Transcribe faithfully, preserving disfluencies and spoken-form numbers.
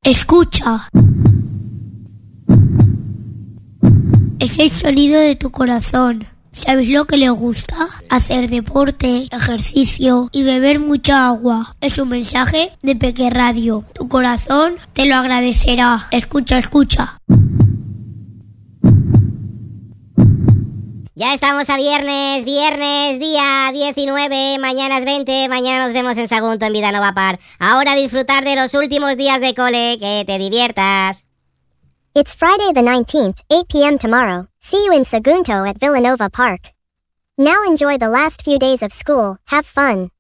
Escucha. Es el sonido de tu corazón. ¿Sabes lo que le gusta? Hacer deporte, ejercicio y beber mucha agua. Es un mensaje de Peque Radio. Tu corazón te lo agradecerá. Escucha, escucha. Ya estamos a viernes, viernes, día diecinueve, mañana es veinte, mañana nos vemos en Sagunto en Vida no va a par. Ahora disfrutar de los últimos días de cole, que te diviertas. It's Friday the nineteenth, eight p.m. tomorrow. See you in Sagunto at Villanova Park. Now enjoy the last few days of school, have fun.